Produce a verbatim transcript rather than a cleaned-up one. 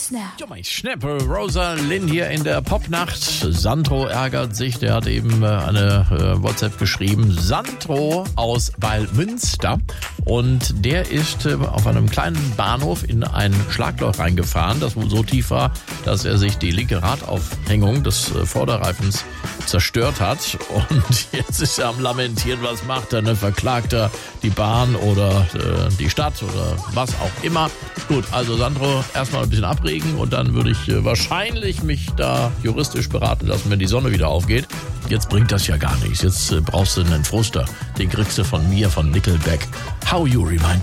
Snap. Ja, mein Schnapp, Rosa Lynn hier in der Popnacht. Sandro ärgert sich, der hat eben äh, eine äh, WhatsApp geschrieben. Sandro aus Weilmünster und der ist äh, auf einem kleinen Bahnhof in ein Schlagloch reingefahren, das wohl so tief war, dass er sich die linke Radaufhängung des äh, Vorderreifens zerstört hat. Und jetzt ist er am Lamentieren, was macht er, ne? Verklagt er die Bahn oder äh, die Stadt oder was auch immer. Gut, also Sandro, erstmal ein bisschen abregen und dann würde ich äh, wahrscheinlich mich da juristisch beraten lassen, wenn die Sonne wieder aufgeht. Jetzt bringt das ja gar nichts. Jetzt äh, brauchst du einen Fruster. Den kriegst du von mir, von Nickelback. How You Remind